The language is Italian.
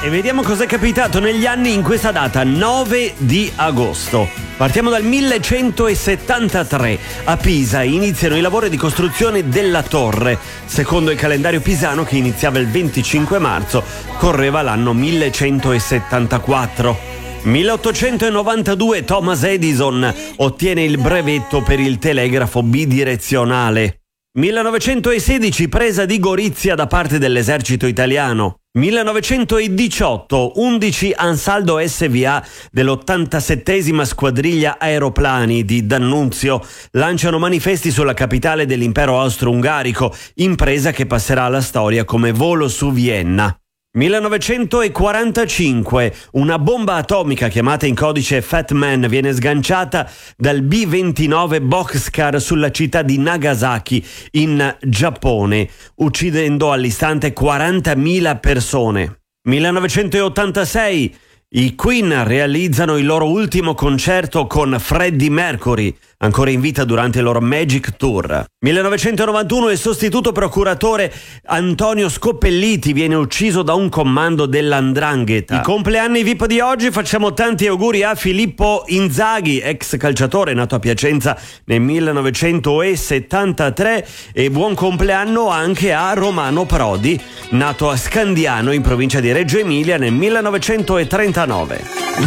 E vediamo cos'è capitato negli anni in questa data, 9 di agosto. Partiamo dal 1173. A Pisa iniziano i lavori di costruzione della torre. Secondo il calendario pisano, che iniziava il 25 marzo, correva l'anno 1174. 1892 Thomas Edison ottiene il brevetto per il telegrafo bidirezionale. 1916 presa di Gorizia da parte dell'esercito italiano. 1918 11 Ansaldo SVA dell'87esima squadriglia aeroplani di D'Annunzio lanciano manifesti sulla capitale dell'impero austro-ungarico, impresa che passerà alla storia come volo su Vienna. 1945 una bomba atomica chiamata in codice Fat Man viene sganciata dal B-29 Boxcar sulla città di Nagasaki in Giappone, uccidendo all'istante 40.000 persone. 1986 i Queen realizzano il loro ultimo concerto con Freddie Mercury, ancora in vita durante il loro Magic Tour. 1991 il sostituto procuratore Antonio Scopelliti viene ucciso da un comando dell''ndrangheta. I compleanni VIP di oggi, facciamo tanti auguri a Filippo Inzaghi, ex calciatore nato a Piacenza nel 1973, e buon compleanno anche a Romano Prodi, nato a Scandiano in provincia di Reggio Emilia nel 1939.